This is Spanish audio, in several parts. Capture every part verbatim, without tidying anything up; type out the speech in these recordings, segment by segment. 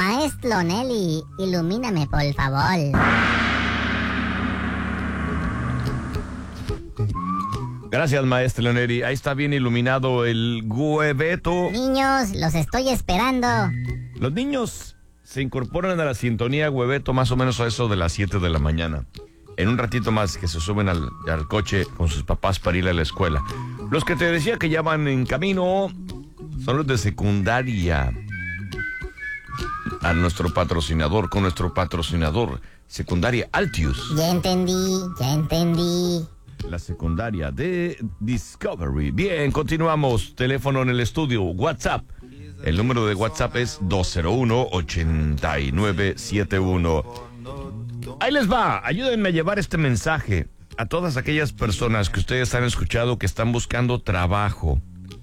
Maestro Nelly, ilumíname, por favor. Gracias, maestro Neri. Ahí está bien iluminado el hueveto. Niños, los estoy esperando. Los niños se incorporan a la sintonía hueveto más o menos a eso de las siete de la mañana. En un ratito más que se suben al, al coche con sus papás para ir a la escuela. Los que te decía que ya van en camino son los de secundaria. A nuestro patrocinador, con nuestro patrocinador, secundaria Altius. Ya entendí, ya entendí. La secundaria de Discovery. Bien, continuamos. Teléfono en el estudio, WhatsApp. El número de WhatsApp es dos cero uno, ocho nueve siete uno. Ahí les va. Ayúdenme a llevar este mensaje a todas aquellas personas que ustedes han escuchado que están buscando trabajo.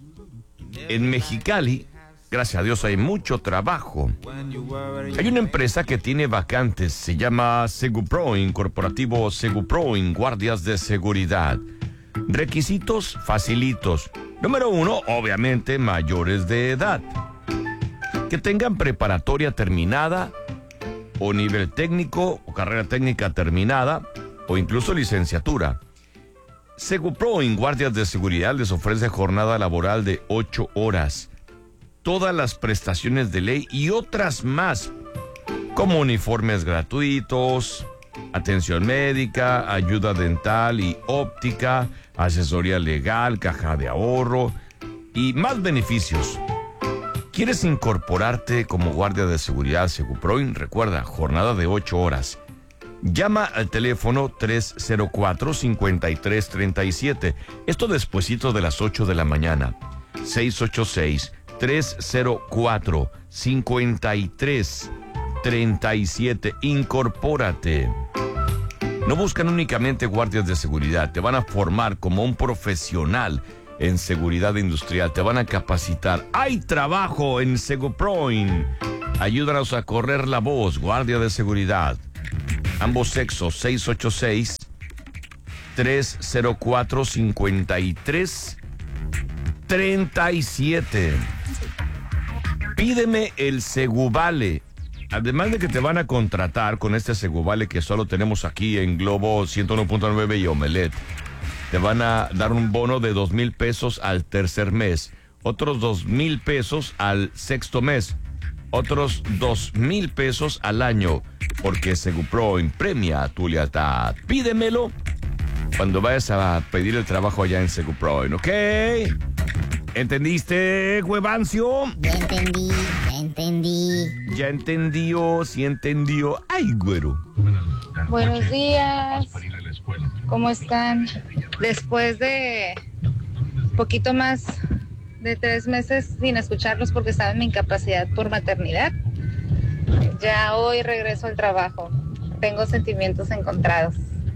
En Mexicali, gracias a Dios, hay mucho trabajo. Hay una empresa que tiene vacantes, se llama Segupro, Corporativo Segupro, guardias de seguridad. Requisitos facilitos. Número uno, obviamente, mayores de edad. Que tengan preparatoria terminada, o nivel técnico, o carrera técnica terminada, o incluso licenciatura. Segupro, guardias de seguridad, les ofrece jornada laboral de ocho horas. Todas las prestaciones de ley y otras más, como uniformes gratuitos, atención médica, ayuda dental y óptica, asesoría legal, caja de ahorro y más beneficios. ¿Quieres incorporarte como guardia de seguridad Segupro? Recuerda, jornada de ocho horas. Llama al teléfono tres cero cuatro, cinco tres tres siete. Esto despuesito de las ocho de la mañana. seis ocho seis, tres cero cuatro, cinco tres tres siete. Incorpórate. No buscan únicamente guardias de seguridad, te van a formar como un profesional en seguridad industrial, te van a capacitar. Hay trabajo en Segupro. Ayúdanos a correr la voz, guardia de seguridad. Ambos sexos, seis ocho seis, tres cero cuatro, cinco tres tres siete. Pídeme el Seguvale. Además de que te van a contratar con este Seguvale que solo tenemos aquí en Globo ciento uno punto nueve y Omelet, te van a dar un bono de dos mil pesos al tercer mes, otros dos mil pesos al sexto mes, otros dos mil pesos al año, porque Segupro premia tu lealtad. Pídemelo cuando vayas a pedir el trabajo allá en Segupro, ¿ok? ¿Entendiste, Huevancio? Ya entendí, ya entendí. Ya entendió, sí entendió. Ay, güero. Buenos días. ¿Cómo están? Después de poquito más de tres meses sin escucharlos porque estaba en mi incapacidad por maternidad, ya hoy regreso al trabajo. Tengo sentimientos encontrados.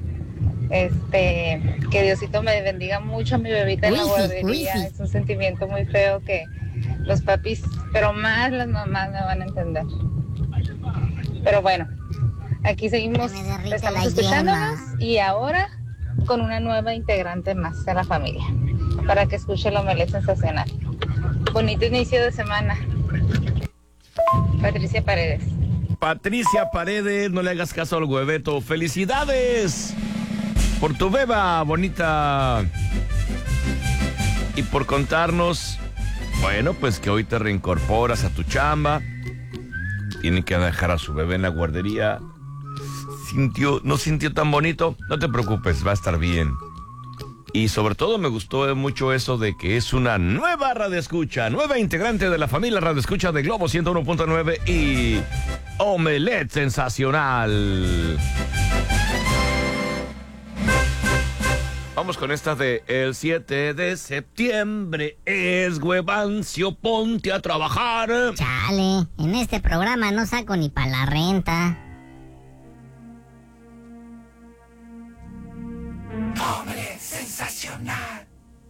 Este, que Diosito me bendiga mucho a mi bebita en la guardería. Es un sentimiento muy feo que los papis, pero más las mamás me van a entender. Pero bueno, aquí seguimos, estamos escuchándonos y ahora con una nueva integrante más de la familia para que escuche el Omelet Sensacional. Bonito inicio de semana. Patricia Paredes. Patricia Paredes, no le hagas caso al hueveto. ¡Felicidades! Por tu beba bonita y por contarnos, bueno, pues que hoy te reincorporas a tu chamba. Tiene que dejar a su bebé en la guardería. Sintió, no sintió tan bonito, no te preocupes, va a estar bien. Y sobre todo me gustó mucho eso de que es una nueva radioescucha, nueva integrante de la familia radioescucha de Globo ciento uno punto nueve y Omelet Sensacional. Vamos con esta de el siete de septiembre es Huevancio, ponte a trabajar. Chale, en este programa no saco ni para la renta.